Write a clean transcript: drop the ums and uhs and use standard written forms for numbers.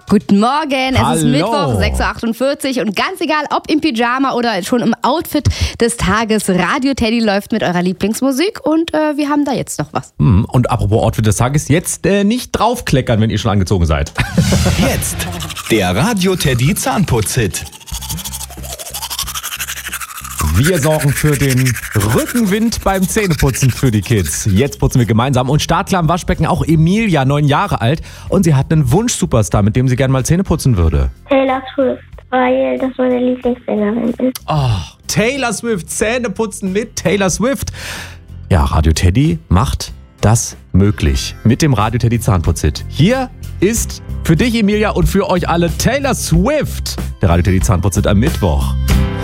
Guten Morgen, Hallo. Es ist Mittwoch, 6.48 Uhr und ganz egal, ob im Pyjama oder schon im Outfit des Tages, Radio Teddy läuft mit eurer Lieblingsmusik und wir haben da jetzt noch was. Und apropos Outfit des Tages, jetzt nicht draufkleckern, wenn ihr schon angezogen seid. Jetzt der Radio Teddy Zahnputz-Hit. Wir sorgen für den Rückenwind beim Zähneputzen für die Kids. Jetzt putzen wir gemeinsam und startklar im Waschbecken auch Emilia, 9 Jahre alt. Und sie hat einen Wunsch-Superstar, mit dem sie gerne mal Zähne putzen würde. Taylor Swift, weil das meine Lieblingssängerin ist. Oh, Taylor Swift, Zähne putzen mit Taylor Swift. Ja, Radio Teddy macht das möglich mit dem Radio Teddy Zahnputz-Hit. Hier ist für dich, Emilia, und für euch alle Taylor Swift, der Radio Teddy Zahnputz-Hit am Mittwoch.